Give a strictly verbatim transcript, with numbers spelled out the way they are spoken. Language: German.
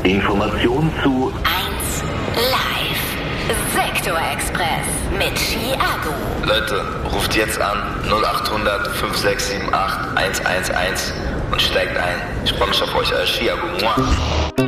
Information zu eins Live. Sektor Express mit Chiago. Leute, ruft jetzt an null acht hundert fünf sechs sieben acht eins eins eins und steigt ein. Ich freue mich auf euch, euer Chiago. Mua.